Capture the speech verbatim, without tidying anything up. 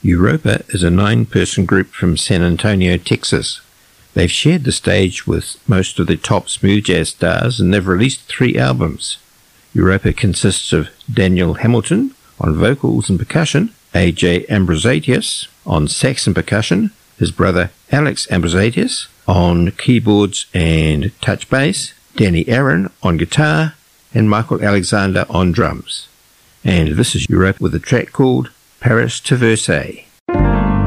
Europa is a nine-person group from San Antonio, Texas. They've shared the stage with most of the top smooth jazz stars and they've released three albums. Europa consists of Daniel Hamilton on vocals and percussion, A J Ambrosatius on sax and percussion, his brother Alex Ambrosatius on keyboards and touch bass, Danny Aaron on guitar, and Michael Alexander on drums. And this is Europa with a track called Paris to Versailles.